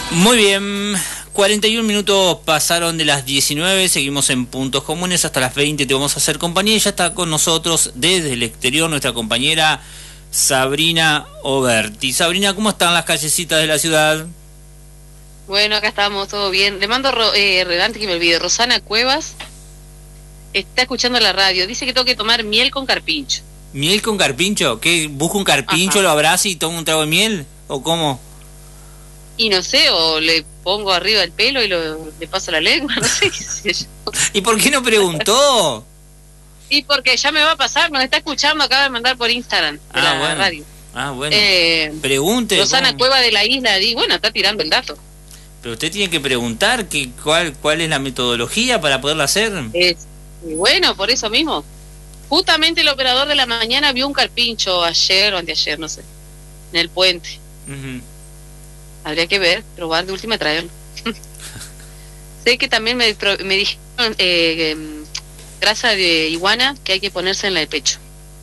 Muy bien, 41 minutos pasaron de las 19, seguimos en Puntos Comunes hasta las 20, te vamos a hacer compañía y ya está con nosotros desde el exterior nuestra compañera Sabrina Oberti. Sabrina, ¿cómo están las callecitas de la ciudad? Bueno, acá estamos, todo bien. Le mando, antes que me olvide, Rosana Cuevas está escuchando la radio, dice que tengo que tomar miel con carpincho. ¿Miel con carpincho? ¿Qué? ¿Busco un carpincho, Ajá. lo abrazo y tomo un trago de miel? ¿O cómo? Y no sé, o le pongo arriba el pelo y le paso la lengua, no sé qué sé yo. ¿Y por qué no preguntó? Y porque ya me va a pasar, nos está escuchando, acaba de mandar por Instagram de la radio. Ah, bueno. Pregunte. Rosana ¿cómo? Cueva de la isla, y bueno, está tirando el dato. Pero usted tiene que preguntar cuál es la metodología para poderla hacer. Y bueno, por eso mismo. Justamente el operador de la mañana vio un carpincho ayer o anteayer, no sé, en el puente. Habría que ver, probar de última traerlo. Sé que también me dijeron grasa de iguana que hay que ponerse en la de pecho.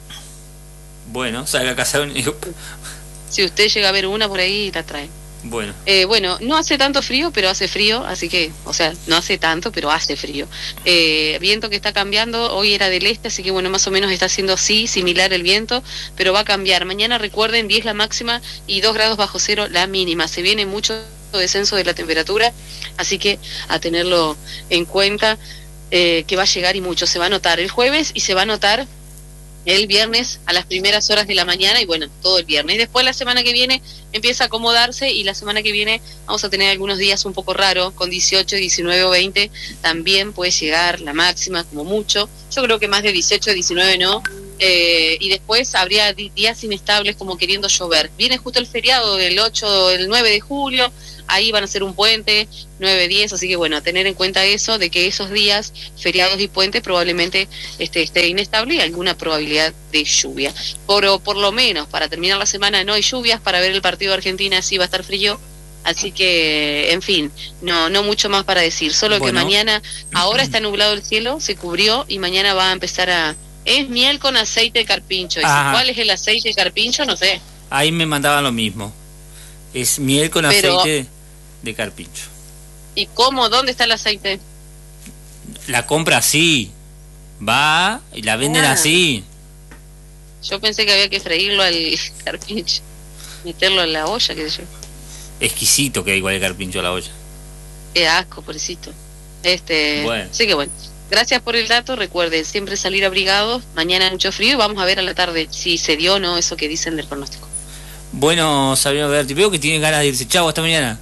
Bueno, salga a cazar Si usted llega a ver una por ahí, la trae. Bueno. Bueno, no hace tanto frío, pero hace frío, así que, o sea, no hace tanto, pero hace frío. Viento que está cambiando, hoy era del este, así que bueno, más o menos está siendo así, similar el viento, pero va a cambiar. Mañana recuerden, 10 la máxima y 2 grados bajo cero la mínima. Se viene mucho descenso de la temperatura, así que a tenerlo en cuenta, que va a llegar y mucho. Se va a notar el jueves y se va a notar el viernes a las primeras horas de la mañana y bueno, todo el viernes. Y después la semana que viene empieza a acomodarse y la semana que viene vamos a tener algunos días un poco raros, con 18, 19 o 20 también puede llegar la máxima como mucho. Yo creo que más de 18, 19 no. Y después habría días inestables como queriendo llover. Viene justo el feriado del 8, el 9 de julio, ahí van a ser un puente, 9, 10, así que bueno, a tener en cuenta eso, de que esos días, feriados y puentes, probablemente esté inestable y alguna probabilidad de lluvia. Por lo menos, para terminar la semana no hay lluvias, para ver el partido de Argentina sí va a estar frío, así que, en fin, no mucho más para decir, solo que mañana, ahora está nublado el cielo, se cubrió y mañana va a empezar es miel con aceite de carpincho. ¿Cuál es el aceite de carpincho? No sé. Ahí me mandaban lo mismo. Es miel con aceite de carpincho. ¿Y cómo? ¿Dónde está el aceite? La compra así. Va y la venden así. Yo pensé que había que freírlo al carpincho. Meterlo en la olla, qué sé yo. Exquisito que igual el carpincho a la olla. Qué asco, pobrecito. Bueno. Sí que bueno. Gracias por el dato, recuerden siempre salir abrigados, mañana mucho frío y vamos a ver a la tarde si se dio o no eso que dicen del pronóstico. Bueno, Sabrina Berti, veo que tiene ganas de irse. Chau, hasta mañana.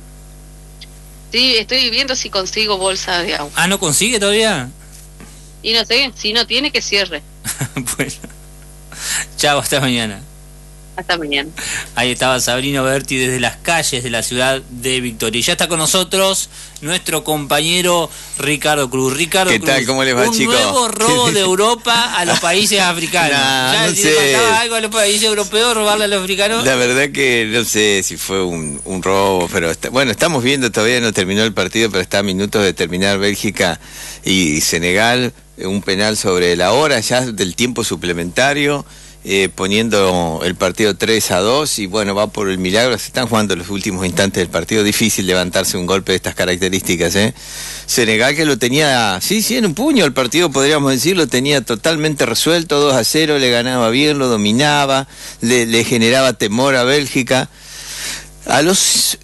Sí, estoy viendo si consigo bolsa de agua. Ah, ¿no consigue todavía? Y no sé, si no tiene que cierre. Bueno, chau, hasta mañana. Hasta mañana. Ahí estaba Sabrina Berti desde las calles de la ciudad de Victoria. Y ya está con nosotros nuestro compañero Ricardo Cruz. Ricardo ¿Qué Cruz, tal? ¿Cómo les va, chicos? Un nuevo robo de Europa a los países africanos. No si sé. le faltaba algo a los países europeos, robarle a los africanos. La verdad que no sé si fue un robo, pero bueno, estamos viendo, todavía no terminó el partido, pero está a minutos de terminar Bélgica y Senegal. Un penal sobre la hora ya del tiempo suplementario. Poniendo el partido 3-2 y bueno, va por el milagro, se están jugando los últimos instantes del partido, difícil levantarse un golpe de estas características, Senegal que lo tenía, sí, en un puño el partido, podríamos decir, lo tenía totalmente resuelto, 2-0, le ganaba bien, lo dominaba, le generaba temor a Bélgica. A los,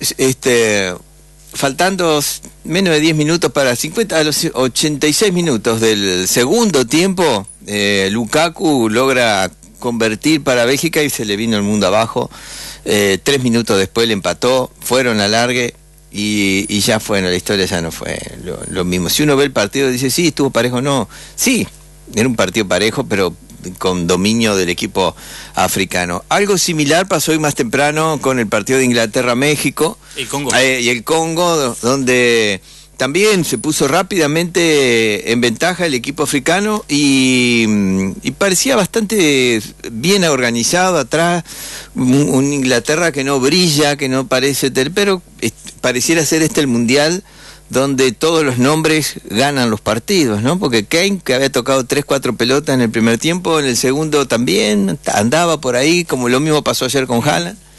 faltando menos de 10 minutos para 50, a los 86 minutos del segundo tiempo, Lukaku logra convertir para Bélgica y se le vino el mundo abajo. 3 minutos después le empató, fueron a largue y ya fue, la historia ya no fue lo mismo. Si uno ve el partido y dice, sí, estuvo parejo, no, sí, era un partido parejo, pero con dominio del equipo africano. Algo similar pasó hoy más temprano con el partido de Inglaterra-México y el Congo, donde también se puso rápidamente en ventaja el equipo africano y parecía bastante bien organizado atrás, un Inglaterra que no brilla, que no parece, pero pareciera ser el mundial donde todos los nombres ganan los partidos, ¿no? Porque Kane, que había tocado 3-4 pelotas en el primer tiempo, en el segundo también andaba por ahí, como lo mismo pasó ayer con Haaland.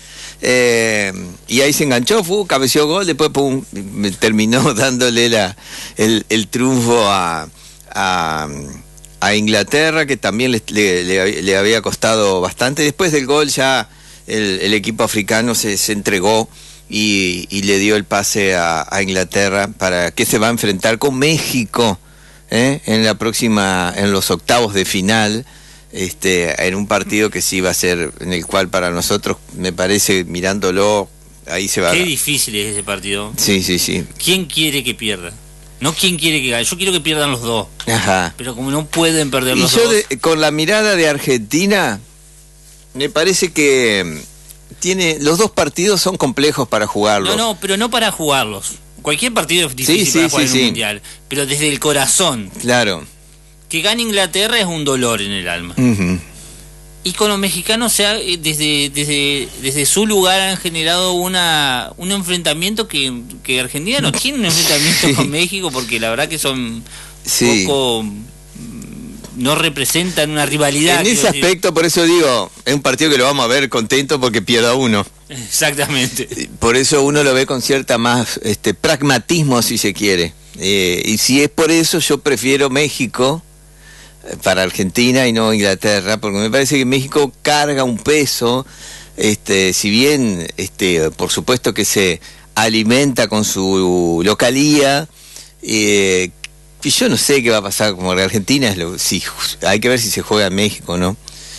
Y ahí se enganchó, cabeceó gol, después pum, terminó dándole el triunfo a Inglaterra, que también le había costado bastante. Después del gol ya el equipo africano se entregó y le dio el pase a Inglaterra, para que se va a enfrentar con México en los octavos de final, en un partido que sí va a ser, en el cual para nosotros, me parece, mirándolo, ahí se va. Qué difícil es ese partido. Sí, sí, sí. ¿Quién quiere que pierda? No quién quiere que gane. Yo quiero que pierdan los dos. Ajá. Pero como no pueden perder los dos. Y yo, con la mirada de Argentina, me parece que los dos partidos son complejos para jugarlos. No, pero no para jugarlos. Cualquier partido es difícil para jugar en un mundial. Pero desde el corazón. Claro. Que gane Inglaterra es un dolor en el alma. Y con los mexicanos, desde su lugar han generado un enfrentamiento que Argentina no tiene un enfrentamiento con México, porque la verdad que son poco, no representan una rivalidad. En ese aspecto, por eso digo, es un partido que lo vamos a ver contento porque pierda uno. Exactamente. Por eso uno lo ve con cierta más pragmatismo, si se quiere. Y si es por eso, yo prefiero México para Argentina y no Inglaterra, porque me parece que México carga un peso, si bien por supuesto que se alimenta con su localía, y yo no sé qué va a pasar, como que Argentina hay que ver si se juega en México, ¿no?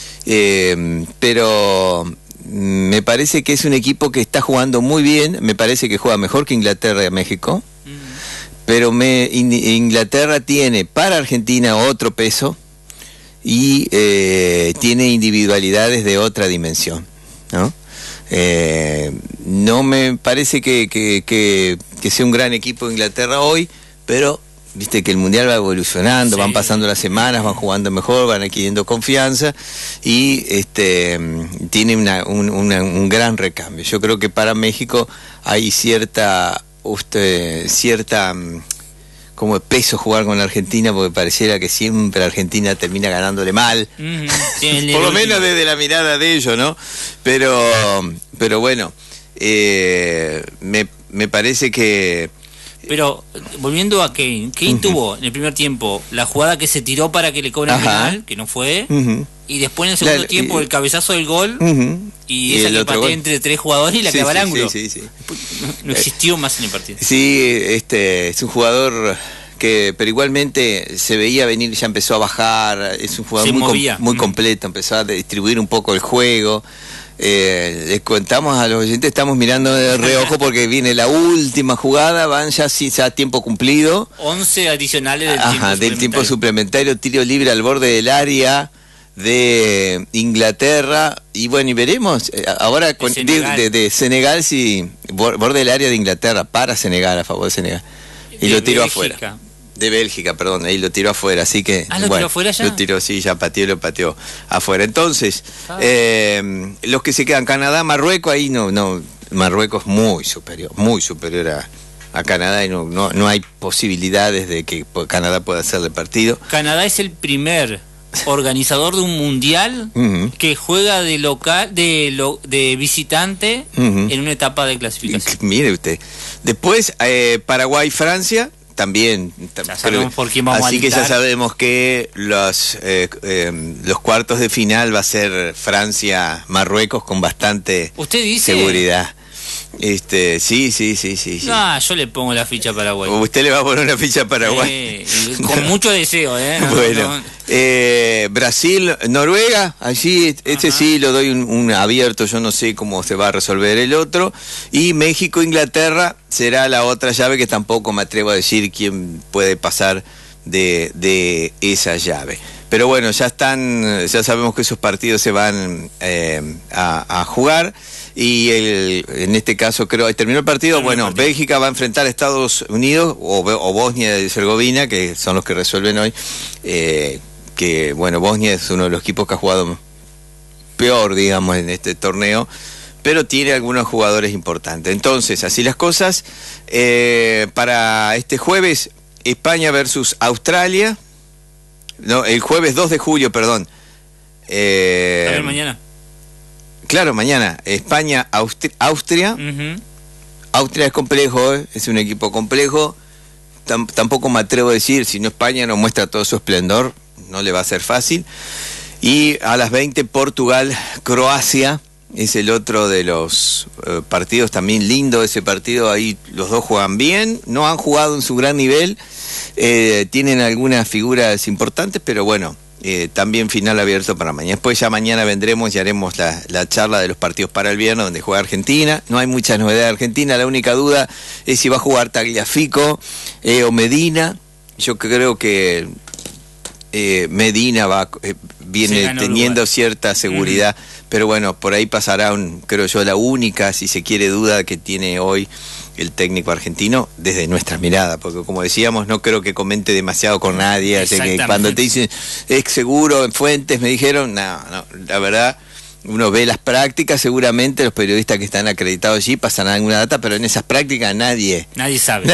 Pero me parece que es un equipo que está jugando muy bien, me parece que juega mejor que Inglaterra y México. Pero Inglaterra tiene para Argentina otro peso y tiene individualidades de otra dimensión, ¿no? No me parece que sea un gran equipo de Inglaterra hoy, pero viste que el mundial va evolucionando, van pasando las semanas, van jugando mejor, van adquiriendo confianza y tiene un gran recambio. Yo creo que para México hay cierta como peso jugar con la Argentina, porque pareciera que siempre Argentina termina ganándole mal, por lo menos desde la mirada de ellos, ¿no? Pero bueno, me parece que... Pero volviendo a Kane tuvo en el primer tiempo la jugada que se tiró para que le cobren penal, que no fue, y después en el segundo tiempo el cabezazo del gol, y esa que patea entre tres jugadores y la clava al ángulo. No existió más en el partido. Sí, es un jugador pero igualmente se veía venir, ya empezó a bajar, es un jugador muy completo, empezó a distribuir un poco el juego. Les contamos a los oyentes, estamos mirando de reojo porque viene la última jugada, van ya a tiempo cumplido. 11 adicionales del tiempo suplementario, tiro libre al borde del área de Inglaterra, y bueno, y veremos ahora de Senegal, si borde del área de Inglaterra para Senegal, a favor de Senegal, y lo tiró afuera. De Bélgica, perdón, ahí lo tiró afuera, así que... ¿Lo tiró afuera ya? Lo tiró, sí, ya lo pateó afuera. Entonces, los que se quedan, Canadá, Marruecos, ahí no, Marruecos muy superior a Canadá, y no hay posibilidades de que Canadá pueda hacerle partido. Canadá es el primer organizador de un mundial que juega de visitante en una etapa de clasificación. Mire usted. Después, Paraguay, Francia... También, ya sabemos por quién vamos así a que ya sabemos que los cuartos de final va a ser Francia-Marruecos con bastante seguridad. Sí. No, yo le pongo la ficha a Paraguay. Usted le va a poner una ficha a Paraguay. Con mucho deseo, Brasil, Noruega, allí sí lo doy un abierto, yo no sé cómo se va a resolver el otro. Y México, Inglaterra será la otra llave, que tampoco me atrevo a decir quién puede pasar de esa llave. Pero bueno, ya sabemos que esos partidos se van a jugar. Y en este caso terminó el partido. Bélgica va a enfrentar a Estados Unidos o Bosnia y Herzegovina, que son los que resuelven hoy. Bosnia es uno de los equipos que ha jugado peor, digamos, en este torneo, pero tiene algunos jugadores importantes. Entonces, así las cosas. Para este jueves, España versus Australia. No, el jueves 2 de julio, perdón. A ver, mañana. Claro, mañana España, Austria. Austria es complejo, es un equipo complejo. Tampoco me atrevo a decir, si no España no muestra todo su esplendor, no le va a ser fácil. Y a las 20 Portugal, Croacia, es el otro de los partidos también lindo, ese partido, ahí los dos juegan bien, no han jugado en su gran nivel, tienen algunas figuras importantes, pero bueno, también final abierto para mañana. Después ya mañana vendremos y haremos la charla de los partidos para el viernes, donde juega Argentina. No hay muchas novedades de Argentina, la única duda es si va a jugar Tagliafico o Medina. Yo creo que Medina viene teniendo cierta seguridad, pero bueno, por ahí pasará, creo yo, la única, si se quiere, duda que tiene hoy el técnico argentino desde nuestra mirada, porque como decíamos, no creo que comente demasiado con nadie, así que cuando te dicen, es seguro, en fuentes me dijeron, no, la verdad, uno ve las prácticas, seguramente los periodistas que están acreditados allí pasan alguna data, pero en esas prácticas nadie sabe.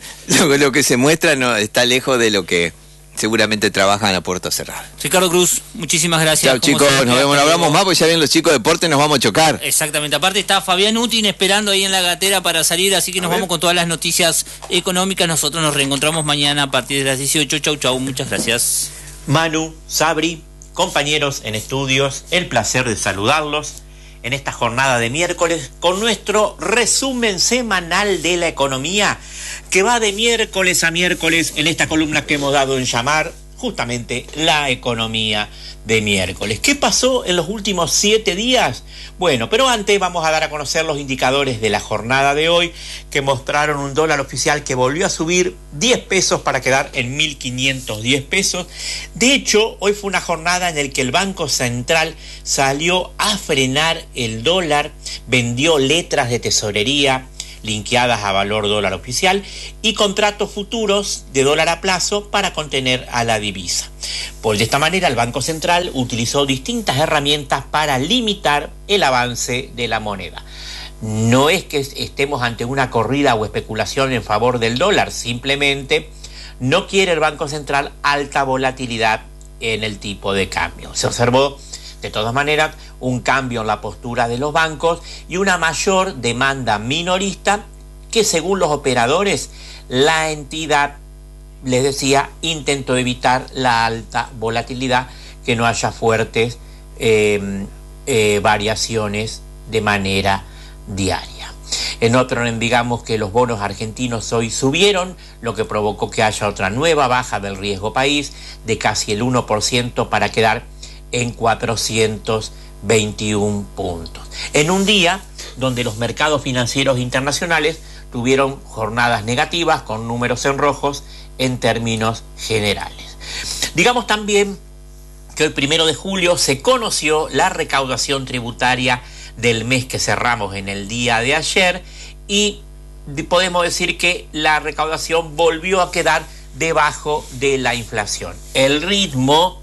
Lo que se muestra no está lejos de lo que seguramente trabajan a puerta cerrada. Ricardo Cruz, muchísimas gracias. Chao chicos, nos hablamos más, porque ya ven los chicos de deporte, nos vamos a chocar. Exactamente, aparte está Fabián Utin esperando ahí en la gatera para salir, así que nos vamos con todas las noticias económicas. Nosotros nos reencontramos mañana a partir de las 18. Chau, muchas gracias. Manu, Sabri, compañeros en estudios, el placer de saludarlos en esta jornada de miércoles con nuestro resumen semanal de la economía, que va de miércoles a miércoles en esta columna que hemos dado en llamar justamente la economía de miércoles. ¿Qué pasó en los últimos 7 días? Bueno, pero antes vamos a dar a conocer los indicadores de la jornada de hoy, que mostraron un dólar oficial que volvió a subir 10 pesos para quedar en 1.510 pesos. De hecho, hoy fue una jornada en la que el Banco Central salió a frenar el dólar, vendió letras de tesorería linkeadas a valor dólar oficial y contratos futuros de dólar a plazo para contener a la divisa. De esta manera, el Banco Central utilizó distintas herramientas para limitar el avance de la moneda. No es que estemos ante una corrida o especulación en favor del dólar, simplemente no quiere el Banco Central alta volatilidad en el tipo de cambio. Se observó de todas maneras un cambio en la postura de los bancos y una mayor demanda minorista que, según los operadores, la entidad, les decía, intentó evitar la alta volatilidad, que no haya fuertes variaciones de manera diaria. En otro, digamos que los bonos argentinos hoy subieron, lo que provocó que haya otra nueva baja del riesgo país de casi el 1% para quedar en 421 puntos. En un día donde los mercados financieros internacionales tuvieron jornadas negativas con números en rojos en términos generales. Digamos también que el 1 de julio se conoció la recaudación tributaria del mes que cerramos en el día de ayer y podemos decir que la recaudación volvió a quedar debajo de la inflación. El ritmo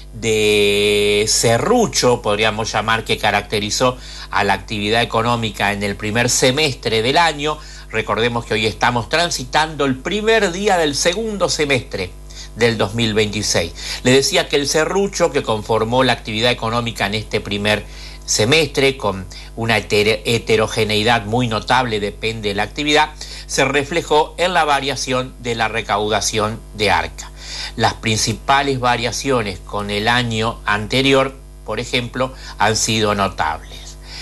de serrucho, podríamos llamar, que caracterizó a la actividad económica en el primer semestre del año. Recordemos que hoy estamos transitando el primer día del segundo semestre del 2026. Les decía que el serrucho que conformó la actividad económica en este primer semestre, con una heterogeneidad muy notable, depende de la actividad, se reflejó en la variación de la recaudación de Arca. Las principales variaciones con el año anterior, por ejemplo, han sido notables.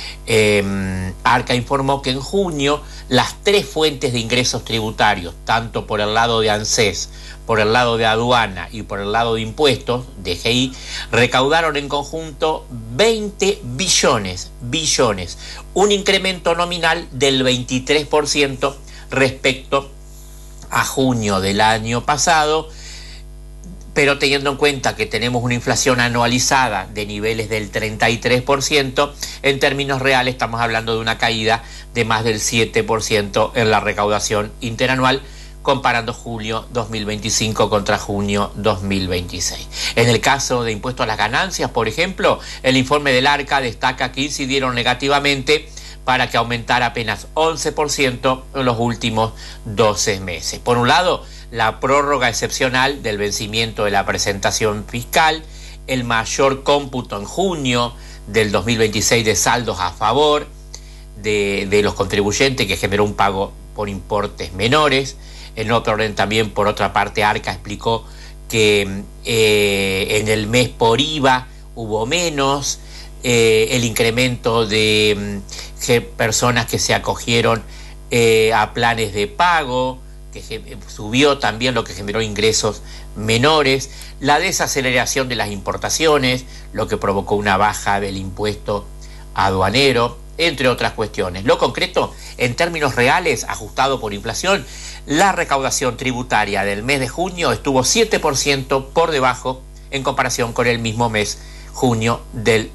Arca informó que en junio las 3 fuentes de ingresos tributarios, tanto por el lado de ANSES, por el lado de aduana y por el lado de impuestos, DGI, recaudaron en conjunto 20 billones, un incremento nominal del 23% respecto a junio del año pasado, pero teniendo en cuenta que tenemos una inflación anualizada de niveles del 33%, en términos reales estamos hablando de una caída de más del 7% en la recaudación interanual, comparando julio 2025 contra junio 2026. En el caso de impuestos a las ganancias, por ejemplo, el informe del Arca destaca que incidieron negativamente para que aumentara apenas 11% en los últimos 12 meses. Por un lado, la prórroga excepcional del vencimiento de la presentación fiscal, el mayor cómputo en junio del 2026 de saldos a favor de los contribuyentes, que generó un pago por importes menores. En otro orden también, por otra parte, Arca explicó que en el mes por IVA hubo menos, el incremento de personas que se acogieron a planes de pago, que subió también, lo que generó ingresos menores, la desaceleración de las importaciones, lo que provocó una baja del impuesto aduanero, entre otras cuestiones. Lo concreto, en términos reales, ajustado por inflación, la recaudación tributaria del mes de junio estuvo 7% por debajo en comparación con el mismo mes, junio del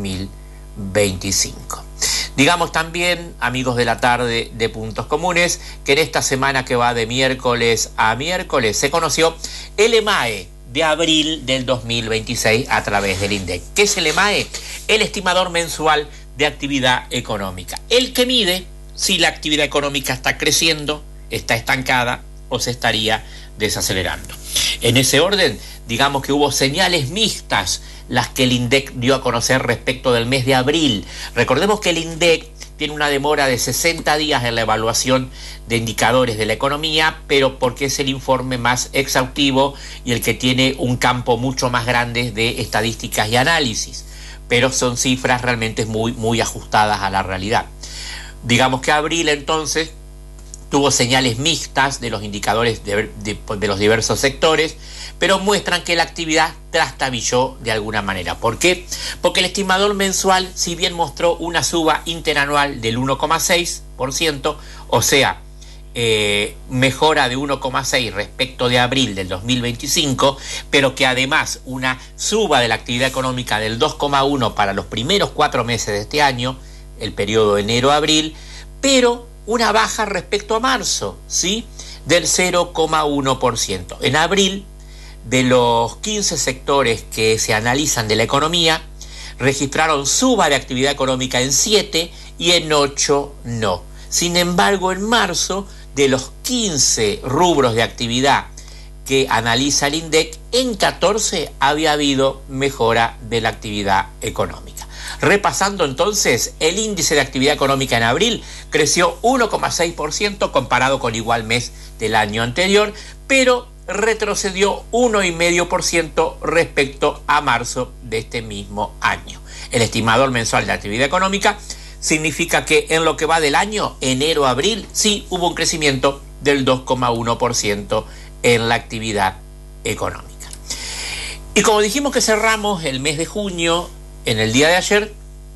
2025. Digamos también, amigos de la tarde de Puntos Comunes, que en esta semana que va de miércoles a miércoles se conoció el EMAE de abril del 2026 a través del INDEC. ¿Qué es el EMAE? El estimador mensual de actividad económica. El que mide si la actividad económica está creciendo, está estancada o se estaría desacelerando. En ese orden, digamos que hubo señales mixtas las que el INDEC dio a conocer respecto del mes de abril. Recordemos que el INDEC tiene una demora de 60 días en la evaluación de indicadores de la economía, pero porque es el informe más exhaustivo y el que tiene un campo mucho más grande de estadísticas y análisis, pero son cifras realmente muy ajustadas a la realidad. Digamos que abril entonces tuvo señales mixtas de los indicadores de los diversos sectores, pero muestran que la actividad trastabilló de alguna manera. ¿Por qué? Porque el estimador mensual, si bien mostró una suba interanual del 1,6%, o sea, mejora de 1,6 respecto de abril del 2025, pero que además una suba de la actividad económica del 2,1 para los primeros 4 meses de este año, el periodo enero-abril, pero una baja respecto a marzo, ¿sí?, del 0,1%. En abril, de los 15 sectores que se analizan de la economía, registraron suba de actividad económica en 7 y en 8 no. Sin embargo, en marzo, de los 15 rubros de actividad que analiza el INDEC, en 14 había habido mejora de la actividad económica. Repasando entonces, el índice de actividad económica en abril creció 1,6% comparado con igual mes del año anterior, pero retrocedió 1,5% respecto a marzo de este mismo año. El estimador mensual de actividad económica significa que en lo que va del año, enero-abril, sí hubo un crecimiento del 2,1% en la actividad económica. Y como dijimos que cerramos el mes de junio en el día de ayer,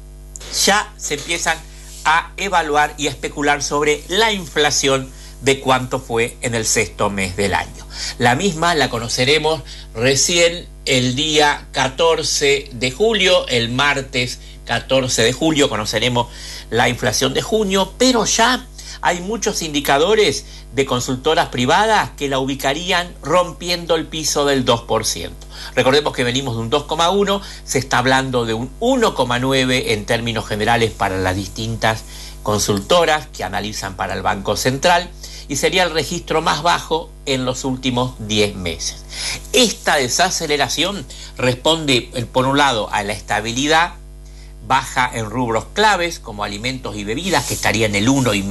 ya se empiezan a evaluar y a especular sobre la inflación de cuánto fue en el sexto mes del año. La misma la conoceremos recién el día 14 de julio, el martes 14 de julio conoceremos la inflación de junio, pero ya hay muchos indicadores de consultoras privadas que la ubicarían rompiendo el piso del 2%. Recordemos que venimos de un 2,1, se está hablando de un 1,9 en términos generales para las distintas consultoras que analizan para el Banco Central, y sería el registro más bajo en los últimos 10 meses. Esta desaceleración responde, por un lado, a la estabilidad baja en rubros claves como alimentos y bebidas, que estaría en el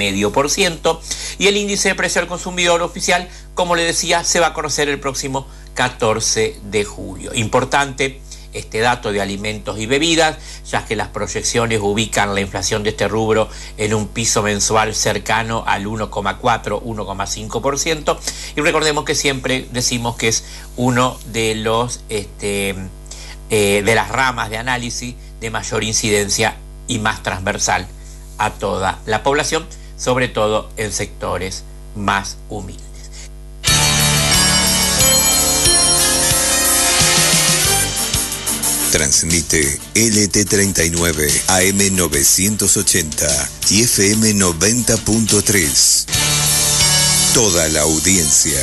1,5%, y el índice de precio al consumidor oficial, como le decía, se va a conocer el próximo 14 de julio. Importante este dato de alimentos y bebidas, ya que las proyecciones ubican la inflación de este rubro en un piso mensual cercano al 1,4, 1,5%, y recordemos que siempre decimos que es uno de los de las ramas de análisis de mayor incidencia y más transversal a toda la población, sobre todo en sectores más humildes. Transmite LT39 AM 980 y FM 90.3. Toda la audiencia.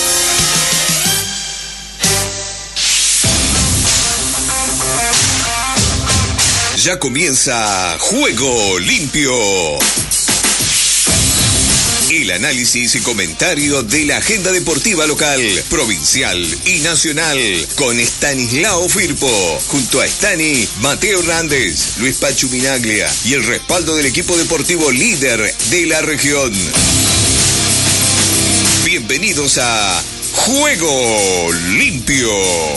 Ya comienza Juego Limpio. El análisis y comentario de la agenda deportiva local, provincial y nacional con Stanislao Firpo, junto a Stani, Mateo Hernández, Luis Pachu Minaglia y el respaldo del equipo deportivo líder de la región. Bienvenidos a Juego Limpio.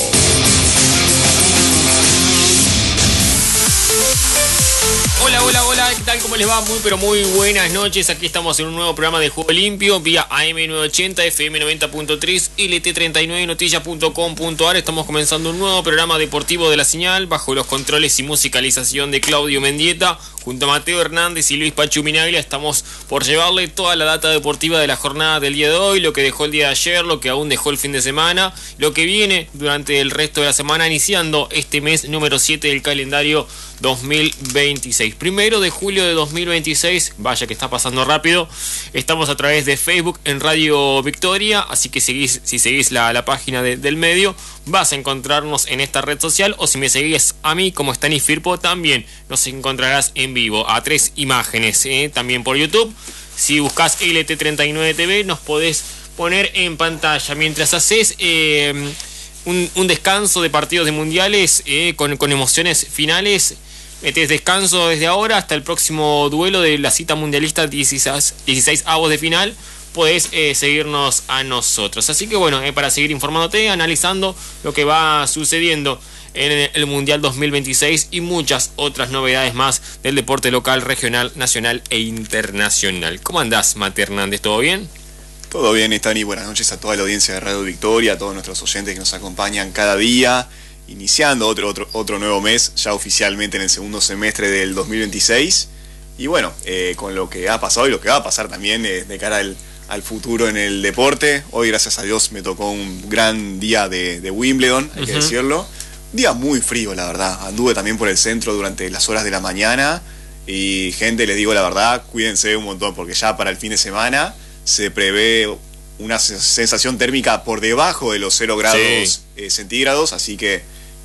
Hola, ¿qué tal? ¿Cómo les va? Muy buenas noches. Aquí estamos en un nuevo programa de Juego Limpio vía AM980, FM90.3, LT39noticias.com.ar. Estamos comenzando un nuevo programa deportivo de La Señal bajo los controles y musicalización de Claudio Mendieta. Junto a Mateo Hernández y Luis Pachu Minaglia estamos por llevarle toda la data deportiva de la jornada del día de hoy, lo que dejó el día de ayer, lo que aún dejó el fin de semana, lo que viene durante el resto de la semana, iniciando este mes número 7 del calendario 2026. 1 de julio de 2026, vaya que está pasando rápido. Estamos a través de Facebook en Radio Victoria, así que si seguís la página del medio, vas a encontrarnos en esta red social, o si me seguís a mí como Stani Firpo, también nos encontrarás en vivo a 3 imágenes, también por YouTube. Si buscas LT39 TV, nos podés poner en pantalla mientras haces un descanso de partidos de mundiales con emociones finales. Metés descanso desde ahora hasta el próximo duelo de la cita mundialista 16 avos de final. Podés seguirnos a nosotros. Así que bueno, para seguir informándote, analizando lo que va sucediendo en el Mundial 2026 y muchas otras novedades más del deporte local, regional, nacional e internacional. ¿Cómo andás, Mateo Hernández? ¿Todo bien? Todo bien, Stani. Buenas noches a toda la audiencia de Radio Victoria, a todos nuestros oyentes que nos acompañan cada día, iniciando otro nuevo mes, ya oficialmente en el segundo semestre del 2026. Y bueno, con lo que ha pasado y lo que va a pasar también de cara al futuro en el deporte. Hoy, gracias a Dios, me tocó un gran día de Wimbledon, hay que decirlo. Día muy frío, la verdad. Anduve también por el centro durante las horas de la mañana. Y gente, les digo la verdad, cuídense un montón, porque ya para el fin de semana se prevé una sensación térmica por debajo de los 0 grados centígrados. Así que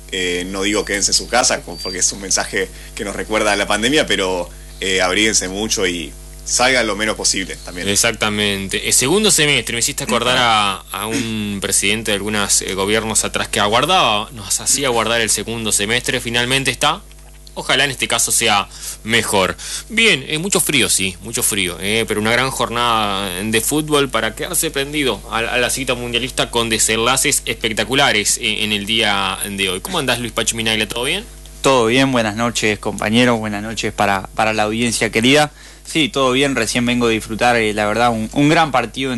no digo quédense en su casa, porque es un mensaje que nos recuerda a la pandemia, pero abríguense mucho y salgan lo menos posible también. Exactamente. El segundo semestre, me hiciste acordar a un presidente de algunos gobiernos atrás que nos hacía aguardar el segundo semestre. Finalmente está. Ojalá en este caso sea mejor. Bien, mucho frío, sí, mucho frío, pero una gran jornada de fútbol para quedarse prendido a la cita mundialista con desenlaces espectaculares en el día de hoy. ¿Cómo andás, Luis Pachu Minaglia? ¿Todo bien? Todo bien, buenas noches, compañeros, buenas noches para la audiencia querida. Sí, todo bien, recién vengo de disfrutar, la verdad, un gran partido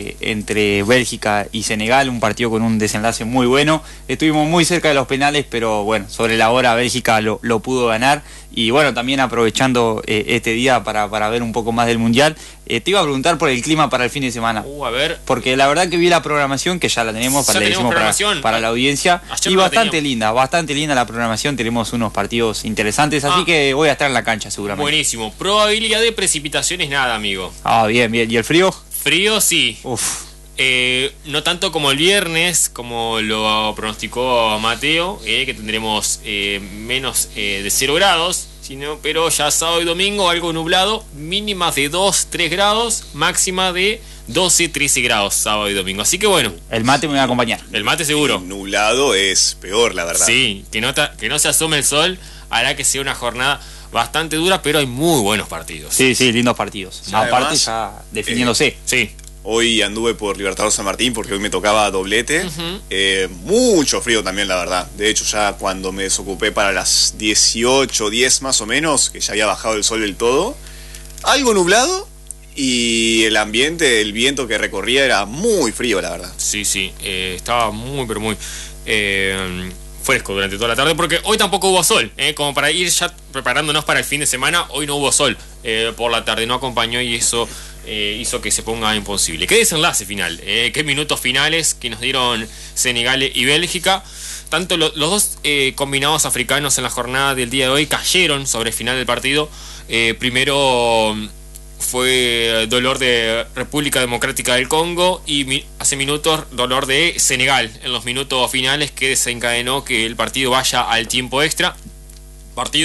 entre Bélgica y Senegal, un partido con un desenlace muy bueno. Estuvimos muy cerca de los penales, pero bueno, sobre la hora Bélgica lo pudo ganar. Y bueno, también aprovechando este día para ver un poco más del Mundial, te iba a preguntar por el clima para el fin de semana. A ver. Porque la verdad que vi la programación, que ya la tenemos, para la audiencia, y bastante linda la programación. Tenemos unos partidos interesantes, así que voy a estar en la cancha seguramente. Buenísimo. Probabilidad de precipitaciones nada, amigo. Bien. ¿Y el frío? Frío, sí. Uf. No tanto como el viernes, como lo pronosticó Mateo, que tendremos menos de 0 grados, pero ya sábado y domingo algo nublado, mínimas de 2-3 grados, máxima de 12-13 grados sábado y domingo. Así que bueno. El mate me va a acompañar. El mate seguro. El nublado es peor, la verdad. Sí, que no se asome el sol hará que sea una jornada bastante dura, pero hay muy buenos partidos. Sí, lindos partidos. Aparte ya definiéndose. Sí. Hoy anduve por Libertador San Martín porque hoy me tocaba doblete. Mucho frío también, la verdad. De hecho, ya cuando me desocupé para las 18:10 más o menos, que ya había bajado el sol del todo, algo nublado y el ambiente, el viento que recorría era muy frío, la verdad. Sí, estaba muy, pero muy fresco durante toda la tarde, porque hoy tampoco hubo sol, como para ir ya preparándonos para el fin de semana. Hoy no hubo sol por la tarde, no acompañó, y eso hizo que se ponga imposible. ¿Qué desenlace final? ¿Qué minutos finales que nos dieron Senegal y Bélgica? Tanto los dos combinados africanos en la jornada del día de hoy cayeron sobre el final del partido. Primero fue dolor de República Democrática del Congo, y hace minutos dolor de Senegal en los minutos finales, que desencadenó que el partido vaya al tiempo extra. Partido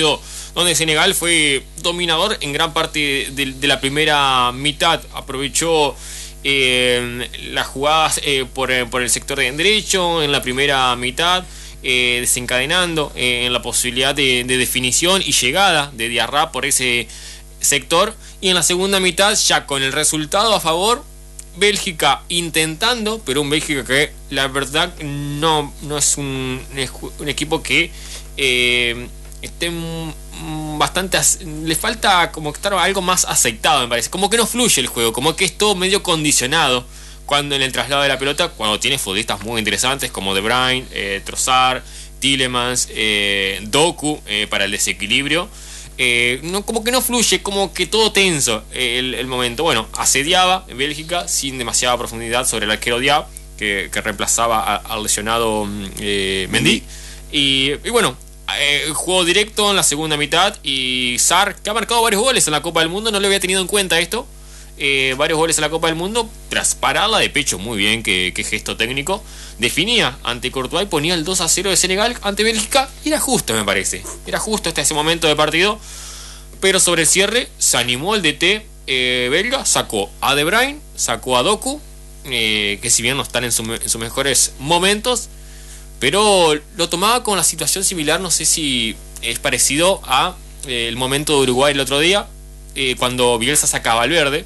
donde Senegal fue dominador en gran parte de la primera mitad. Aprovechó las jugadas por el sector de derecho en la primera mitad, desencadenando en la posibilidad de definición y llegada de Diarra por ese sector. Y en la segunda mitad, ya con el resultado a favor, Bélgica intentando, pero un Bélgica que la verdad no es un equipo que esté bastante, le falta como estar algo más aceptado, me parece, como que no fluye el juego, como que es todo medio condicionado cuando en el traslado de la pelota, cuando tiene futbolistas muy interesantes como De Bruyne, Trossard, Tielemans, Doku para el desequilibrio. No, como que no fluye, como que todo tenso el momento. Bueno, asediaba en Bélgica sin demasiada profundidad sobre el arquero Diab, que reemplazaba al lesionado Mendy. Y bueno, jugó directo en la segunda mitad. Y Sarr, que ha marcado varios goles en la Copa del Mundo, no le había tenido en cuenta esto. Varios goles en la Copa del Mundo, tras pararla de pecho, muy bien, que gesto técnico. Definía ante Courtois y ponía el 2-0 de Senegal ante Bélgica. Y era justo, me parece. Era justo hasta ese momento de partido. Pero sobre el cierre se animó el DT belga, sacó a De Bruyne, sacó a Doku, que si bien no están en sus mejores momentos, pero lo tomaba con la situación similar, no sé si es parecido a el momento de Uruguay el otro día, cuando Bielsa saca a Valverde,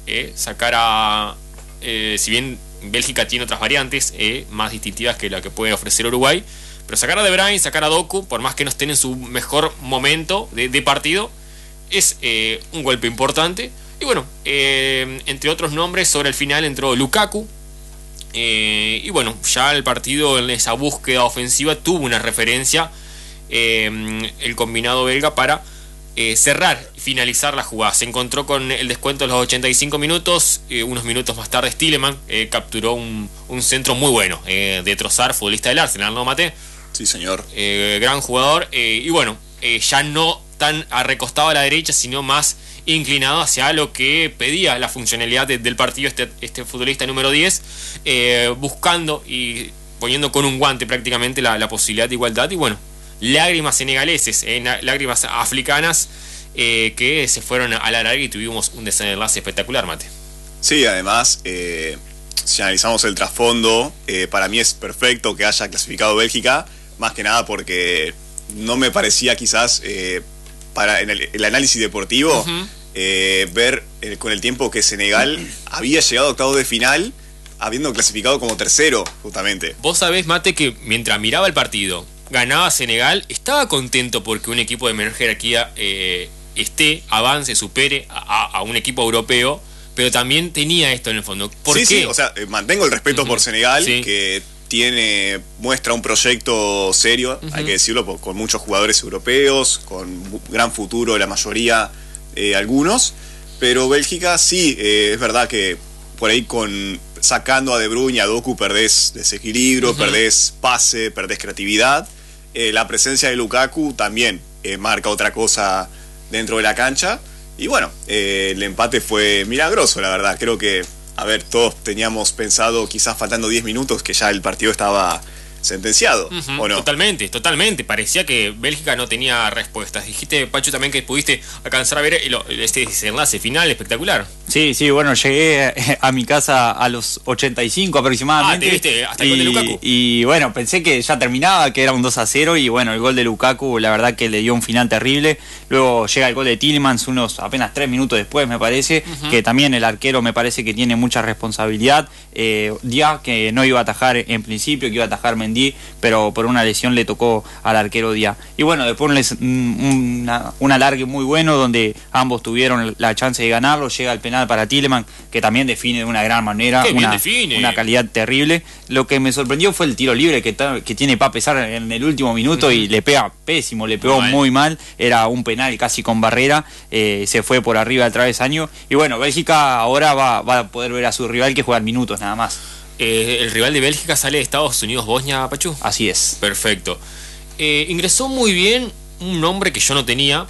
si bien Bélgica tiene otras variantes más distintivas que la que puede ofrecer Uruguay, pero sacar a De Bruyne, sacar a Doku, por más que no estén en su mejor momento de partido, es un golpe importante. Y bueno, entre otros nombres, sobre el final entró Lukaku, y bueno, ya el partido en esa búsqueda ofensiva tuvo una referencia el combinado belga para cerrar y finalizar la jugada. Se encontró con el descuento de los 85 minutos. Unos minutos más tarde Tielemans capturó un centro muy bueno de Trossard, futbolista del Arsenal, ¿no, Mate? Sí, señor. Gran jugador. Y bueno, ya no tan recostado a la derecha, sino más inclinado hacia lo que pedía la funcionalidad del partido este futbolista número 10, buscando y poniendo con un guante prácticamente la posibilidad de igualdad. Y bueno, lágrimas senegaleses, lágrimas africanas que se fueron a la larga y tuvimos un desenlace espectacular, Mate. Sí, además, si analizamos el trasfondo, para mí es perfecto que haya clasificado Bélgica, más que nada porque no me parecía quizás para en el análisis deportivo ver con el tiempo que Senegal había llegado a octavos de final habiendo clasificado como tercero, justamente. Vos sabés, Mate, que mientras miraba el partido ganaba Senegal, estaba contento porque un equipo de menor jerarquía avance, supere a un equipo europeo, pero también tenía esto en el fondo. ¿Por qué? Sí, o sea, mantengo el respeto por Senegal, que muestra un proyecto serio, hay que decirlo, con muchos jugadores europeos, con gran futuro, la mayoría, algunos, pero Bélgica sí, es verdad que por ahí sacando a De Bruyne y a Doku perdés desequilibrio, perdés pase, perdés creatividad. La presencia de Lukaku también marca otra cosa dentro de la cancha. Y bueno, el empate fue milagroso, la verdad. Creo que, todos teníamos pensado, quizás faltando 10 minutos, que ya el partido estaba sentenciado, ¿o no? Totalmente. Parecía que Bélgica no tenía respuestas. Dijiste, Pachu, también que pudiste alcanzar a ver este desenlace final espectacular. Sí, bueno, llegué a mi casa a los 85 aproximadamente. ¿Te viste hasta el gol de Lukaku? Y bueno, pensé que ya terminaba, que era un 2-0, y bueno, el gol de Lukaku, la verdad que le dio un final terrible. Luego llega el gol de Tielemans unos apenas 3 minutos después, me parece, que también el arquero me parece que tiene mucha responsabilidad. Diab, que no iba a atajar en principio, que iba a atajar Mendy, pero por una lesión le tocó al arquero Diab. Y bueno, después un alargue muy bueno donde ambos tuvieron la chance de ganarlo. Llega el penal para Tielemans, que también define de una gran manera, una calidad terrible. Lo que me sorprendió fue el tiro libre que tiene para pesar en el último minuto, y le pega pésimo, le pegó muy mal. Era un penal casi con barrera, se fue por arriba del travesaño. Y bueno, Bélgica ahora va a poder ver a su rival, que juega minutos nada más. El rival de Bélgica sale de Estados Unidos, Bosnia, Pachu. Así es. Perfecto. Ingresó muy bien un nombre que yo no tenía,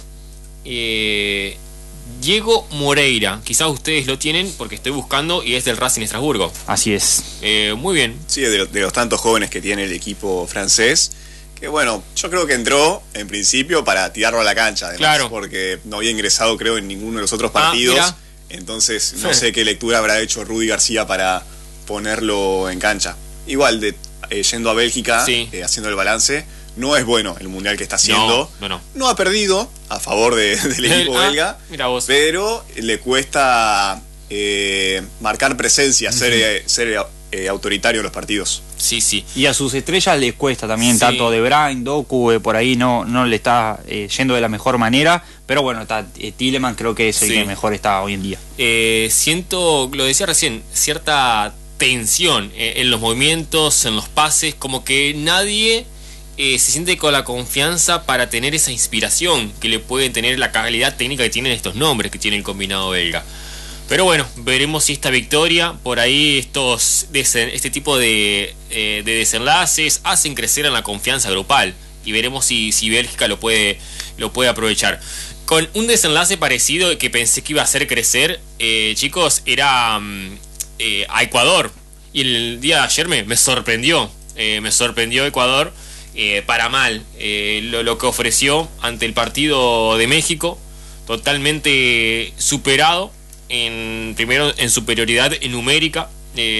Diego Moreira. Quizás ustedes lo tienen porque estoy buscando, y es del Racing Estrasburgo. Así es. Muy bien. Sí, de los tantos jóvenes que tiene el equipo francés. Que bueno, yo creo que entró en principio para tirarlo a la cancha, además, Claro. porque no había ingresado, creo, en ninguno de los otros partidos. Mira. Entonces, no sé qué lectura habrá hecho Rudy García para ponerlo en cancha. Igual, yendo a Bélgica, Sí. haciendo el balance, no es bueno el mundial que está haciendo. No. No ha perdido a favor del equipo belga, Mira vos. pero le cuesta marcar presencia, ser autoritario en los partidos. Sí. Y a sus estrellas les cuesta también, Sí. tanto De Bruyne, Doku, por ahí no le está yendo de la mejor manera, pero bueno, está Tielemans, creo que es el Sí. que mejor está hoy en día. Siento, lo decía recién, cierta tensión en los movimientos, en los pases, como que nadie se siente con la confianza para tener esa inspiración que le puede tener la calidad técnica que tienen estos nombres que tiene el combinado belga. Pero bueno, veremos si esta victoria, por ahí este tipo de desenlaces hacen crecer en la confianza grupal y veremos si Bélgica lo puede aprovechar. Con un desenlace parecido que pensé que iba a hacer crecer, chicos, era a Ecuador. Y el día de ayer me sorprendió Ecuador para mal. Lo que ofreció ante el partido de México, totalmente superado. Primero en superioridad numérica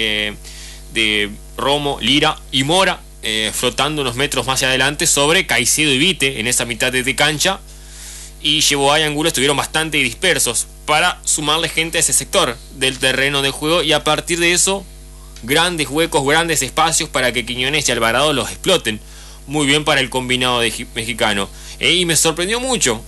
de Romo, Lira y Mora, flotando unos metros más adelante sobre Caicedo y Vite en esa mitad de cancha, y Yeboah y Angulo estuvieron bastante dispersos para sumarle gente a ese sector del terreno de juego, y a partir de eso grandes huecos, grandes espacios para que Quiñones y Alvarado los exploten. Muy bien para el combinado mexicano. Y me sorprendió mucho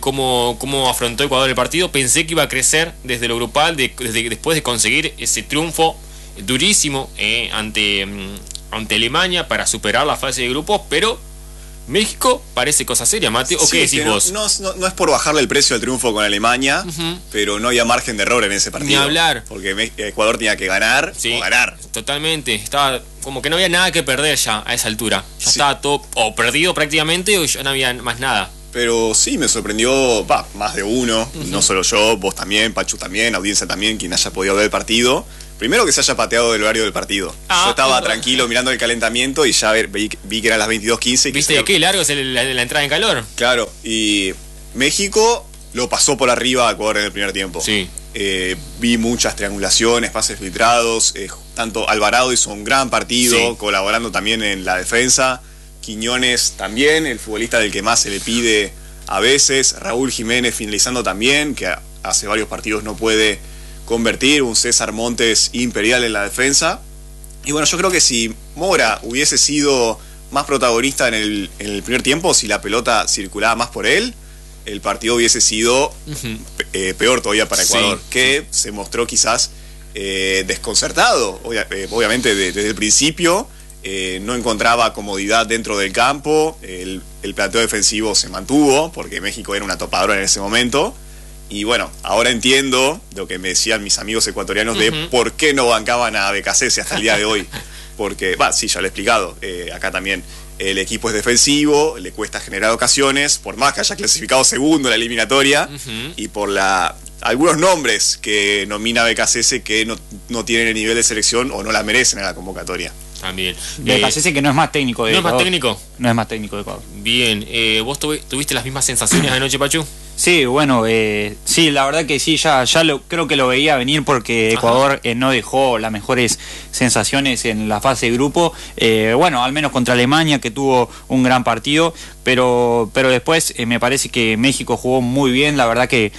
cómo afrontó Ecuador el partido. Pensé que iba a crecer desde lo grupal, después de conseguir ese triunfo durísimo ante Alemania para superar la fase de grupos, pero México parece cosa seria, Mate. ¿O Sí, qué decís que vos? No es por bajarle el precio del triunfo con Alemania, pero no había margen de error en ese partido. Ni hablar. Porque Ecuador tenía que ganar Sí, o ganar. Totalmente. Estaba como que no había nada que perder ya a esa altura. Ya Sí. estaba todo o perdido prácticamente, o ya no había más nada. Pero sí, me sorprendió más de uno, no solo yo, vos también, Pachu también, audiencia también, quien haya podido ver el partido. Primero que se haya pateado del horario del partido. Yo estaba tranquilo mirando el calentamiento y ya vi que eran las 22:15. ¿Viste qué largo es la entrada en calor? Claro, y México lo pasó por arriba a Ecuador en el primer tiempo. Sí. Vi muchas triangulaciones, pases filtrados, tanto Alvarado hizo un gran partido, Sí. colaborando también en la defensa, Quiñones también, el futbolista del que más se le pide a veces, Raúl Jiménez finalizando también, que hace varios partidos no puede convertir, un César Montes imperial en la defensa. Y bueno, yo creo que si Mora hubiese sido más protagonista en el primer tiempo, si la pelota circulaba más por él, el partido hubiese sido peor todavía para Ecuador, Sí. que se mostró quizás desconcertado, obviamente desde el principio. No encontraba comodidad dentro del campo, el planteo defensivo se mantuvo porque México era una topadora en ese momento. Y bueno, ahora entiendo lo que me decían mis amigos ecuatorianos de por qué no bancaban a Becasese hasta el día de hoy. Porque, sí, ya lo he explicado, acá también el equipo es defensivo, le cuesta generar ocasiones, por más que haya clasificado segundo en la eliminatoria, y por algunos nombres que nomina Becasese que no tienen el nivel de selección o no la merecen en la convocatoria. También. Becasese que no es más técnico de ¿No es más Ecuador. técnico? No es más técnico de Ecuador. Bien. ¿Vos tuviste las mismas sensaciones anoche, Pachu? Sí, bueno, sí, la verdad que sí, creo que lo veía venir porque Ecuador no dejó las mejores sensaciones en la fase de grupo, bueno, al menos contra Alemania, que tuvo un gran partido, pero después me parece que México jugó muy bien, la verdad que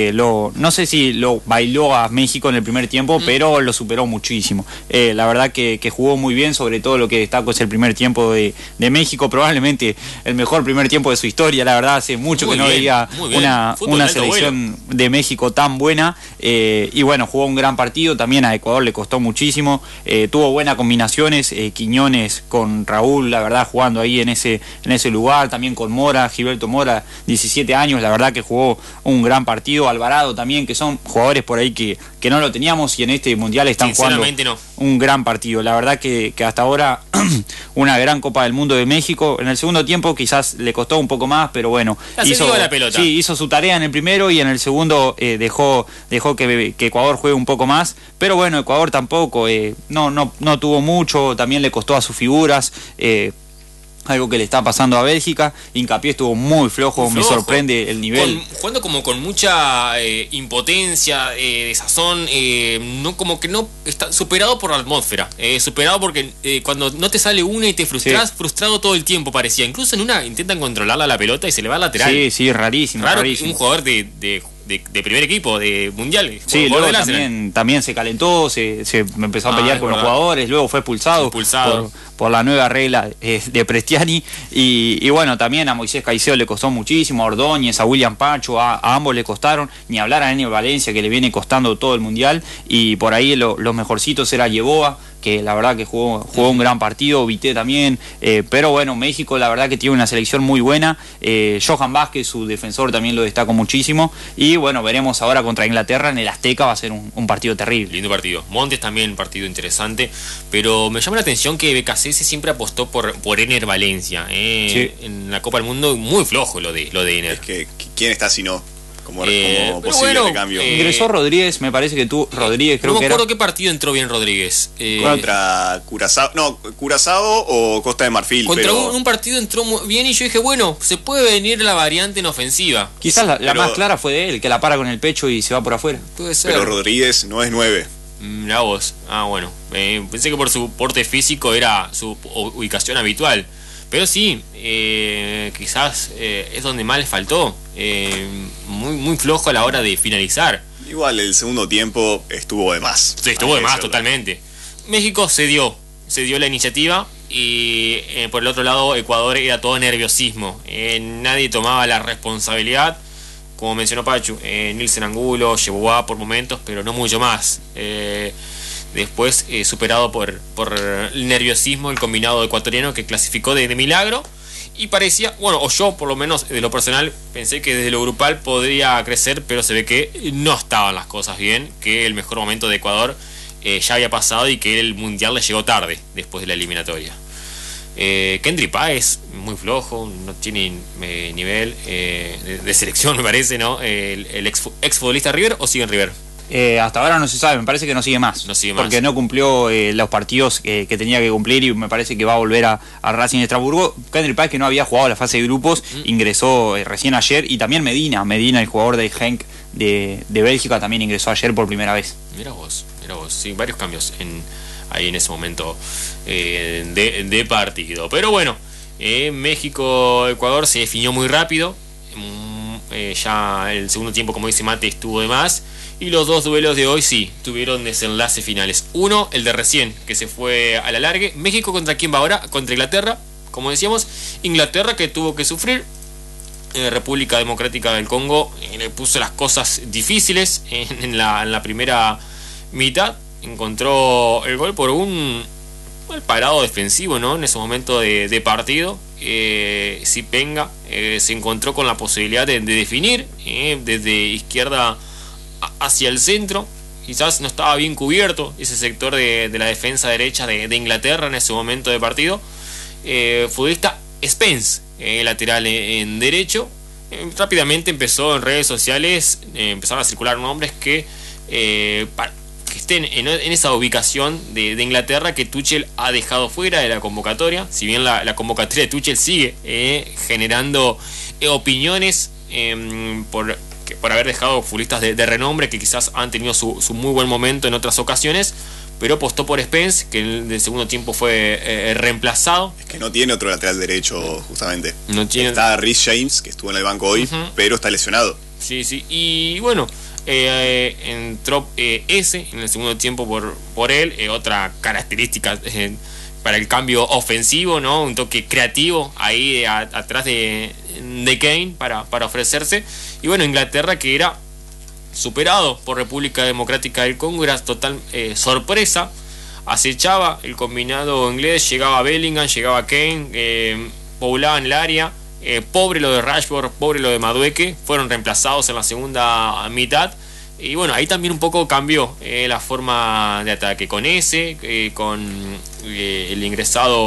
no sé si lo bailó a México en el primer tiempo, pero lo superó muchísimo. La verdad que jugó muy bien, sobre todo lo que destaco es el primer tiempo de México, probablemente el mejor primer tiempo de su historia, la verdad hace mucho Muy que no bien, veía muy bien. Fútbol una de alto selección de México tan buena, y bueno, jugó un gran partido, también a Ecuador le costó muchísimo, tuvo buenas combinaciones, Quiñones con Raúl, la verdad jugando ahí en ese lugar, también con Mora, Gilberto Mora, 17 años, la verdad que jugó un gran partido, Alvarado también, que son jugadores por ahí que no lo teníamos y en este mundial están jugando un gran partido, la verdad que hasta ahora una gran Copa del Mundo de México. En el segundo tiempo quizás le costó un poco más, pero bueno, hizo su tarea en el primero y en el segundo dejó que Ecuador juegue un poco más, pero bueno, Ecuador tampoco no tuvo mucho, también le costó a sus figuras. algo que le está pasando a Bélgica. Hincapié estuvo muy flojo, me sorprende el nivel. Jugando como con mucha impotencia, desazón, no, como que no está superado por la atmósfera, superado porque cuando no te sale una y te frustras, frustrado todo el tiempo parecía. Incluso en una intentan controlarla la pelota y se le va al lateral. Sí, rarísimo. Raro, rarísimo. Un jugador de primer equipo, de mundial. Sí, luego también se calentó, se empezó a pelear con los jugadores, luego fue expulsado. Por la nueva regla de Prestiani. Y bueno, también a Moisés Caicedo le costó muchísimo, a Ordóñez, a William Pacho, a ambos le costaron, ni hablar a Enio Valencia, que le viene costando todo el mundial. Y por ahí los mejorcitos era Yeboah, que la verdad que jugó un gran partido, Vité también, pero bueno, México la verdad que tiene una selección muy buena. Johan Vázquez, su defensor, también lo destaco muchísimo. Y bueno, veremos ahora contra Inglaterra en el Azteca, va a ser un partido terrible. Lindo partido. Montes también, partido interesante, pero me llama la atención que BKC siempre apostó por Ener Valencia. Sí. En la Copa del Mundo muy flojo lo de Ener. Es que ¿quién está si no? Como posible de cambio. Ingresó Rodríguez, me parece que Rodríguez creo no que me acuerdo era. qué partido entró bien Rodríguez. Contra Curazao, Curazao o Costa de Marfil. Contra un partido entró muy bien y yo dije, bueno, se puede venir la variante en ofensiva. Quizás la más clara fue de él, que la para con el pecho y se va por afuera. Puede ser. Pero Rodríguez no es 9. La voz. Bueno. Pensé que por su porte físico era su ubicación habitual. Pero sí, quizás es donde más le faltó. Muy flojo a la hora de finalizar. Igual el segundo tiempo estuvo de más. Sí, estuvo de más totalmente. México cedió la iniciativa y por el otro lado Ecuador era todo nerviosismo. Nadie tomaba la responsabilidad. Como mencionó Pachu, Nilsen Angulo, Yeboah por momentos, pero no mucho más. Después superado por el nerviosismo el combinado ecuatoriano que clasificó de milagro y parecía, bueno, o yo por lo menos de lo personal pensé que desde lo grupal podría crecer, pero se ve que no estaban las cosas bien, que el mejor momento de Ecuador ya había pasado y que el mundial le llegó tarde después de la eliminatoria. Kendry Páez muy flojo, no tiene nivel de selección, me parece, ¿no? El ex futbolista River, ¿o sigue en River? Hasta ahora no se sabe, me parece que no sigue más. Porque no cumplió los partidos que tenía que cumplir y me parece que va a volver a Racing de Estrasburgo. Kendry Páez, que no había jugado la fase de grupos, ingresó recién ayer. Y también Medina, el jugador de Genk de Bélgica, también ingresó ayer por primera vez. Mira vos, sí, varios cambios ahí en ese momento de partido. Pero bueno, México-Ecuador se definió muy rápido. Ya el segundo tiempo, como dice Mate, estuvo de más. Y los dos duelos de hoy sí tuvieron desenlaces finales. Uno, el de recién, que se fue a la largue. México contra quién va ahora, contra Inglaterra, como decíamos. Inglaterra que tuvo que sufrir. República Democrática del Congo le puso las cosas difíciles en la primera mitad. Encontró el gol por un mal parado defensivo, ¿no? En ese momento de partido. Zipenga se encontró con la posibilidad de definir desde izquierda hacia el centro. Quizás no estaba bien cubierto ese sector de la defensa derecha de Inglaterra en ese momento de partido. Futbolista Spence, lateral en derecho, rápidamente empezó en redes sociales, empezaron a circular nombres que estén en esa ubicación de Inglaterra que Tuchel ha dejado fuera de la convocatoria. Si bien la convocatoria de Tuchel sigue generando opiniones por haber dejado futbolistas de renombre que quizás han tenido su muy buen momento en otras ocasiones, pero apostó por Spence, que en el segundo tiempo fue reemplazado. Es que no tiene otro lateral derecho, justamente. No tiene. Está Rhys James, que estuvo en el banco hoy, pero está lesionado. Sí, y bueno, entró ese en el segundo tiempo por él, otra característica para el cambio ofensivo, ¿no? Un toque creativo ahí atrás de Kane para ofrecerse. Y bueno, Inglaterra, que era superado por República Democrática del Congo, era total sorpresa. Acechaba el combinado inglés, llegaba Bellingham, llegaba Kane, poblaban el área. Pobre lo de Rashford, pobre lo de Madueke, fueron reemplazados en la segunda mitad. Y bueno, ahí también un poco cambió la forma de ataque con con el ingresado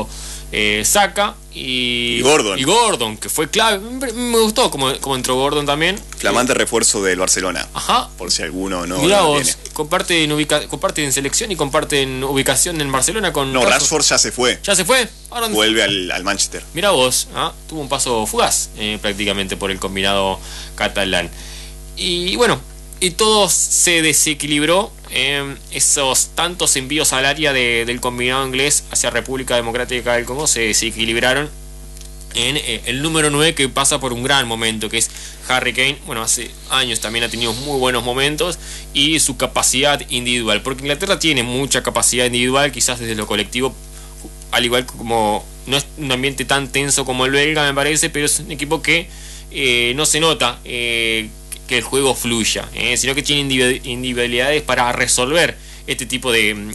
Saka y Gordon, que fue clave. Me gustó como entró Gordon también. Flamante refuerzo del Barcelona. Ajá. Por si alguno no Mirá lo vos, tiene. comparten selección y comparten ubicación en Barcelona con... No, Rashford ya se fue. ¿Ya se fue? Ahora vuelve al Manchester. Mirá vos, tuvo un paso fugaz prácticamente por el combinado catalán. Y bueno, y todo se desequilibró. Esos tantos envíos al área del combinado inglés hacia República Democrática del Congo se desequilibraron en el número 9, que pasa por un gran momento, que es Harry Kane. Bueno, hace años también ha tenido muy buenos momentos, y su capacidad individual, porque Inglaterra tiene mucha capacidad individual, quizás desde lo colectivo, al igual como no es un ambiente tan tenso como el belga, me parece, pero es un equipo que no se nota que el juego fluya, sino que tiene individualidades para resolver este tipo de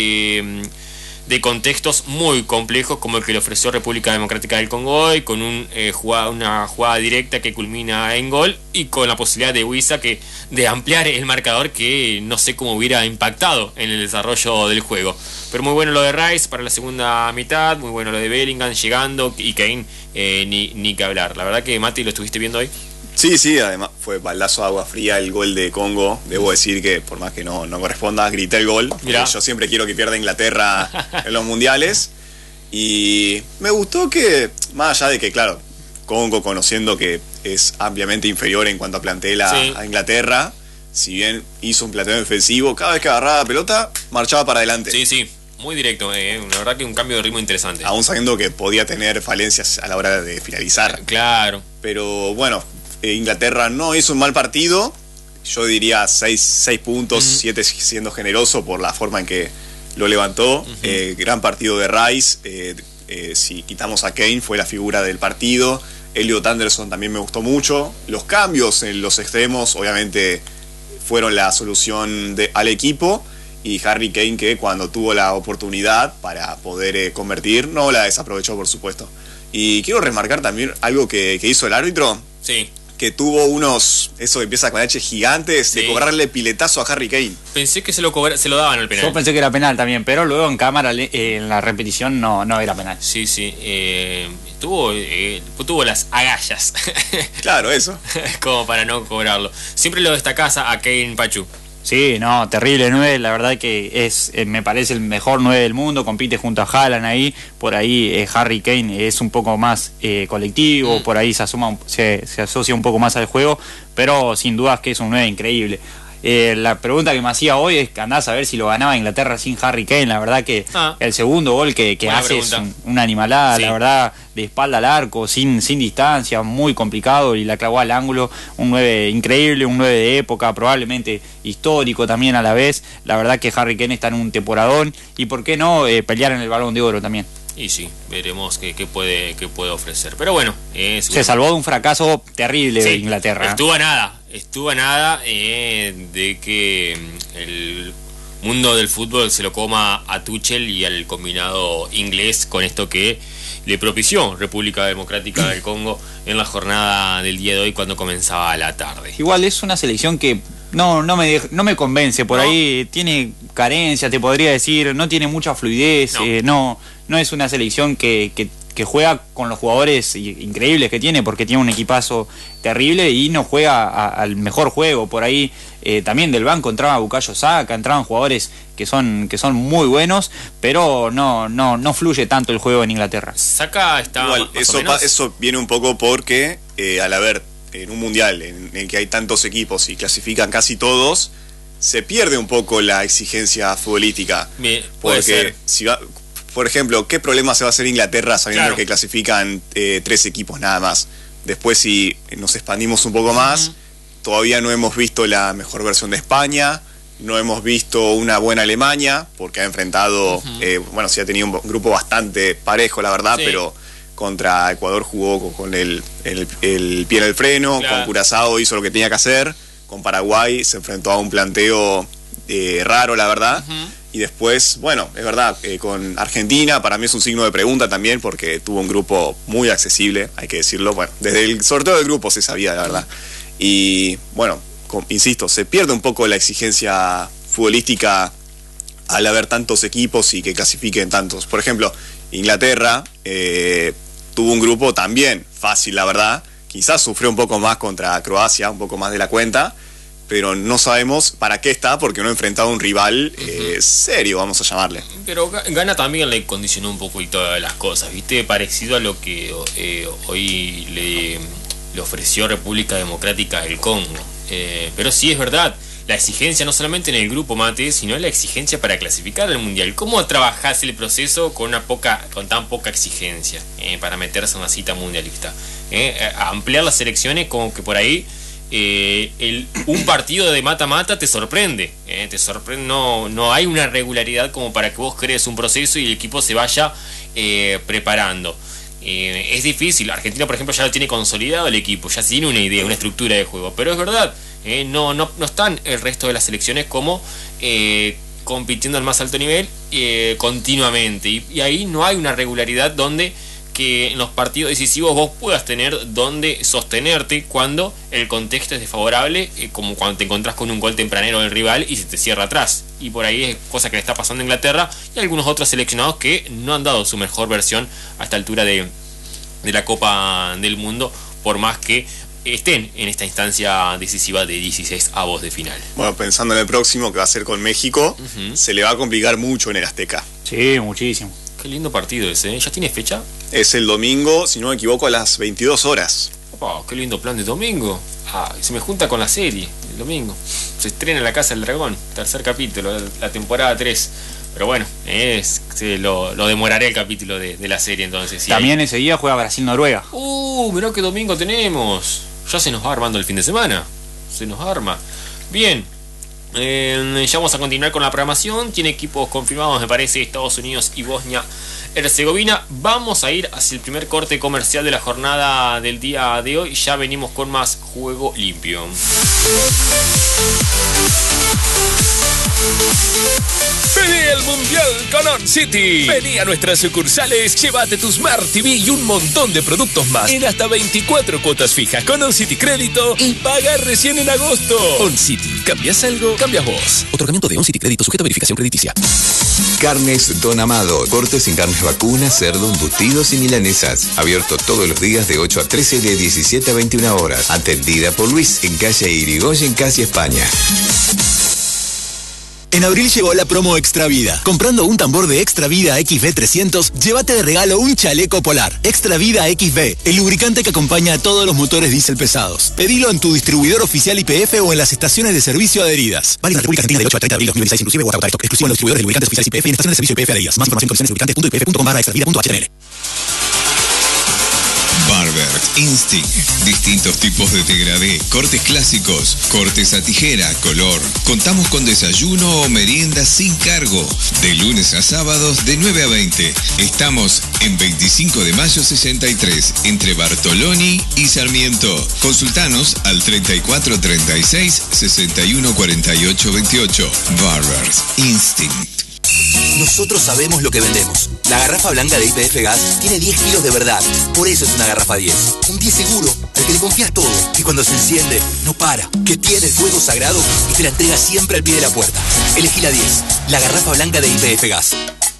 contextos muy complejos, como el que le ofreció República Democrática del Congo hoy, con una jugada directa que culmina en gol, y con la posibilidad de Wissa de ampliar el marcador, que no sé cómo hubiera impactado en el desarrollo del juego. Pero muy bueno lo de Rice para la segunda mitad, muy bueno lo de Bellingham llegando, y Kane ni que hablar. La verdad que, Mati, ¿lo estuviste viendo hoy? Sí, además fue baldazo de agua fría el gol de Congo. Debo decir que, por más que no corresponda, grité el gol. Yo siempre quiero que pierda Inglaterra en los mundiales. Y me gustó que, más allá de que, claro, Congo, conociendo que es ampliamente inferior en cuanto a plantel a Inglaterra, si bien hizo un planteo defensivo, cada vez que agarraba la pelota, marchaba para adelante. Sí, muy directo. La verdad que un cambio de ritmo interesante. Aún sabiendo que podía tener falencias a la hora de finalizar. Claro. Pero bueno, Inglaterra no hizo un mal partido. Yo diría 6 puntos, 7 siendo generoso por la forma en que lo levantó. Gran partido de Rice. Si quitamos a Kane, fue la figura del partido. Elliot Anderson también me gustó mucho. Los cambios en los extremos obviamente fueron la solución al equipo. Y Harry Kane, que cuando tuvo la oportunidad para poder convertir, no la desaprovechó, por supuesto. Y quiero remarcar también algo que hizo el árbitro. Sí. Que tuvo eso que empieza con H gigantes, de cobrarle piletazo a Harry Kane. Pensé que se lo daban al penal. Yo pensé que era penal también, pero luego en cámara, en la repetición, no era penal. Sí. Tuvo las agallas. Claro, eso. Como para no cobrarlo. Siempre lo destacás a Kane, Pachu. Sí, no, terrible 9, la verdad que me parece el mejor 9 del mundo, compite junto a Haaland ahí, por ahí Harry Kane es un poco más colectivo, por ahí se asocia un poco más al juego, pero sin dudas que es un 9 increíble. La pregunta que me hacía hoy es que andás a ver si lo ganaba Inglaterra sin Harry Kane. La verdad que el segundo gol que hace es una animalada, la verdad, de espalda al arco, sin distancia, muy complicado, y la clavó al ángulo. Un 9 increíble, un 9 de época, probablemente histórico también a la vez. La verdad que Harry Kane está en un temporadón, y por qué no pelear en el Balón de Oro también. Y sí, veremos qué puede ofrecer. Pero bueno, se salvó de un fracaso terrible de Inglaterra. Estuvo a nada de que el mundo del fútbol se lo coma a Tuchel y al combinado inglés con esto que le propició República Democrática del Congo en la jornada del día de hoy, cuando comenzaba la tarde. Igual es una selección que no me convence, por ahí tiene carencias, te podría decir, no tiene mucha fluidez, no es una selección que juega con los jugadores increíbles que tiene, porque tiene un equipazo terrible y no juega al mejor juego. Por ahí también del banco entraba Bukayo Saka, entraban jugadores que son muy buenos, pero no fluye tanto el juego en Inglaterra. Saka está igual, eso viene un poco porque al haber en un mundial en el que hay tantos equipos y clasifican casi todos, se pierde un poco la exigencia futbolística. Porque si va, por ejemplo, ¿qué problema se va a hacer Inglaterra sabiendo que clasifican 3 equipos nada más? Después, si nos expandimos un poco más, todavía no hemos visto la mejor versión de España, no hemos visto una buena Alemania, porque ha enfrentado, sí ha tenido un grupo bastante parejo, la verdad, pero contra Ecuador jugó con el pie en el freno, con Curazao hizo lo que tenía que hacer, con Paraguay se enfrentó a un planteo raro, la verdad. Y después, bueno, es verdad, con Argentina para mí es un signo de pregunta también, porque tuvo un grupo muy accesible, hay que decirlo. Bueno, desde el sorteo del grupo se sabía, la verdad. Y bueno, insisto, se pierde un poco la exigencia futbolística al haber tantos equipos y que clasifiquen tantos. Por ejemplo, Inglaterra tuvo un grupo también fácil, la verdad. Quizás sufrió un poco más contra Croacia, un poco más de la cuenta, pero no sabemos para qué está, porque no ha enfrentado a un rival serio, vamos a llamarle. Pero Ghana también le condicionó un poquito las cosas, ¿viste? Parecido a lo que hoy le ofreció República Democrática del Congo. Pero sí es verdad, la exigencia no solamente en el grupo, Mate, sino la exigencia para clasificar al Mundial. ¿Cómo trabajás el proceso con tan poca exigencia para meterse en una cita mundialista? Ampliar las selecciones, como que por ahí un partido de mata-mata te sorprende. No hay una regularidad como para que vos crees un proceso y el equipo se vaya preparando. Es difícil. Argentina, por ejemplo, ya lo tiene consolidado el equipo, ya tiene una idea, una estructura de juego, pero es verdad, no están el resto de las selecciones como compitiendo al más alto nivel continuamente, y ahí no hay una regularidad donde que en los partidos decisivos vos puedas tener donde sostenerte cuando el contexto es desfavorable, como cuando te encontrás con un gol tempranero del rival y se te cierra atrás. Y por ahí es cosa que le está pasando a Inglaterra y a algunos otros seleccionados que no han dado su mejor versión a esta altura de la Copa del Mundo, por más que estén en esta instancia decisiva de 16avos de final. Bueno, pensando en el próximo, que va a ser con México, se le va a complicar mucho en el Azteca. Sí, muchísimo. Qué lindo partido ese, ¿eh? ¿Ya tiene fecha? Es el domingo, si no me equivoco, a las 22 horas. Oh, qué lindo plan de domingo. Se me junta con la serie, el domingo. Se estrena La Casa del Dragón, tercer capítulo, la temporada 3. Pero bueno, lo demoraré el capítulo de la serie entonces. También ese día juega Brasil-Noruega. Mirá qué domingo tenemos. Ya se nos va armando el fin de semana. Se nos arma. Bien. Ya vamos a continuar con la programación. Tiene equipos confirmados, me parece, Estados Unidos y Bosnia-Herzegovina. Vamos a ir hacia el primer corte comercial de la jornada del día de hoy. Ya venimos con más Juego Limpio. Vení al Mundial con On City. Vení a nuestras sucursales, llévate tu Smart TV y un montón de productos más en hasta 24 cuotas fijas con On City Crédito y paga recién en agosto. On City, ¿cambias algo? Cambias vos. Otorgamiento de On City Crédito sujeto a verificación crediticia. Carnes Don Amado. Cortes sin carnes vacunas, cerdo, embutidos y milanesas. Abierto todos los días de 8 a 13 de 17 a 21 horas. Atendida por Luis en calle Irigoyen, casi España. En abril llegó la promo Extra Vida. Comprando un tambor de Extra Vida XV 300, llévate de regalo un chaleco polar. Extra Vida XV, el lubricante que acompaña a todos los motores diésel pesados. Pedilo en tu distribuidor oficial YPF o en las estaciones de servicio adheridas. Válido en la República Argentina del 8 al 30 de abril 2016, inclusive o hasta agotar stock. Exclusivo en los distribuidores de lubricantes oficiales YPF y en estaciones de servicio YPF adheridas. Más información en condiciones-lubricantes.ypf.com/extravida.html. Barber Instinct. Distintos tipos de degradé, cortes clásicos, cortes a tijera, color. Contamos con desayuno o merienda sin cargo. De lunes a sábados de 9 a 20. Estamos en 25 de mayo 63, entre Bartoloni y Sarmiento. Consultanos al 3436 61 48 28. Barbers Instinct. Nosotros sabemos lo que vendemos. La garrafa blanca de YPF Gas tiene 10 kilos de verdad. Por eso es una garrafa 10. Un 10 seguro, al que le confías todo. Que cuando se enciende, no para. Que tiene el fuego sagrado y te la entrega siempre al pie de la puerta. Elegí la 10. La garrafa blanca de YPF Gas.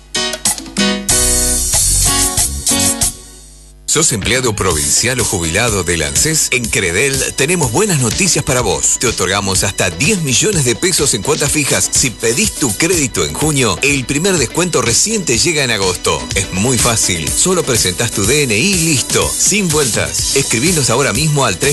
¿Sos empleado provincial o jubilado del ANSES? En Credel tenemos buenas noticias para vos. Te otorgamos hasta 10 millones de pesos en cuotas fijas. Si pedís tu crédito en junio, el primer descuento recién te llega en agosto. Es muy fácil. Solo presentás tu DNI y listo. Sin vueltas. Escribinos ahora mismo al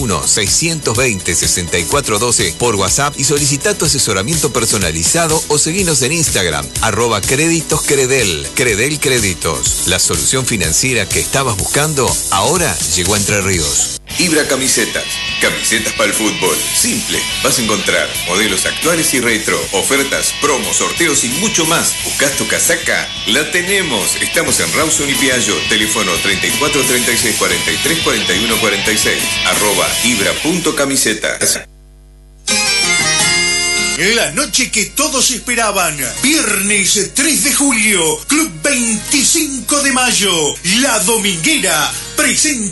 341-620-6412 por WhatsApp y solicitá tu asesoramiento personalizado o seguinos en Instagram, @créditoscredel. Credel Créditos. La solución financiera que estabas buscando ahora llegó a Entre Ríos. Ibra Camisetas. Camisetas para el fútbol. Simple. Vas a encontrar modelos actuales y retro, ofertas, promos, sorteos y mucho más. ¿Buscás tu casaca? La tenemos. Estamos en Rawson y Piaggio. Teléfono 34 36 43 41 46. @ibra.camisetas. La noche que todos esperaban. Viernes 3 de julio. Club 25 de mayo. La Dominguera presenta